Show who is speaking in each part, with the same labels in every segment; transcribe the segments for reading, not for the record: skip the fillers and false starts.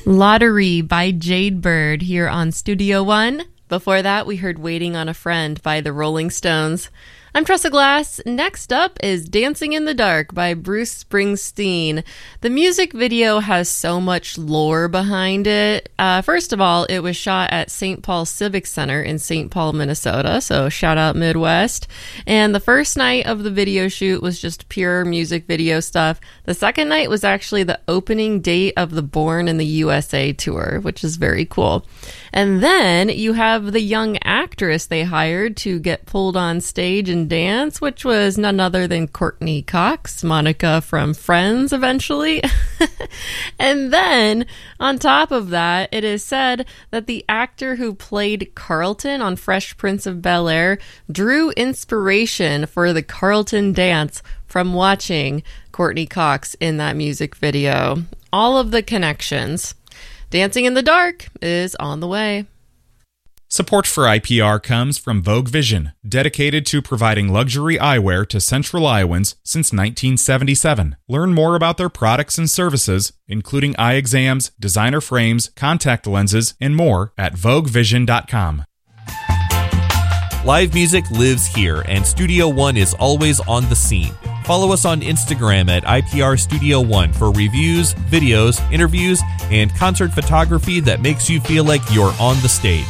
Speaker 1: Lottery by Jade Bird here on Studio One. Before that, we heard Waiting on a Friend by the Rolling Stones. I'm Tressa Glass. Next up is Dancing in the Dark by Bruce Springsteen. The music video has so much lore behind it. First of all, it was shot at St. Paul Civic Center in St. Paul, Minnesota, so shout out Midwest. And the first night of the video shoot was just pure music video stuff. The second night was actually the opening date of the Born in the USA tour, which is very cool. And then you have the young actress they hired to get pulled on stage and dance, which was none other than Courtney Cox, Monica from Friends eventually. And then on top of that, it is said that the actor who played Carlton on Fresh Prince of Bel-Air drew inspiration for the Carlton dance from watching Courtney Cox in that music video. All of the connections. Dancing in the Dark is on the way.
Speaker 2: Support for IPR comes from Vogue Vision, dedicated to providing luxury eyewear to Central Iowans since 1977. Learn more about their products and services, including eye exams, designer frames, contact lenses, and more at VogueVision.com.
Speaker 3: Live music lives here, and Studio One is always on the scene. Follow us on Instagram at IPR Studio One for reviews, videos, interviews, and concert photography that makes you feel like you're on the stage.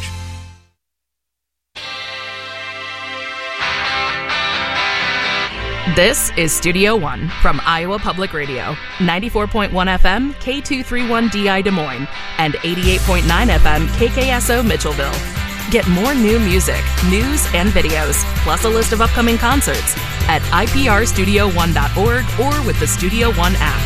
Speaker 4: This is Studio One from Iowa Public Radio, 94.1 FM, K231DI Des Moines, and 88.9 FM, KKSO Mitchellville. Get more new music, news, and videos, plus a list of upcoming concerts at iprstudio1.org or with the Studio One app.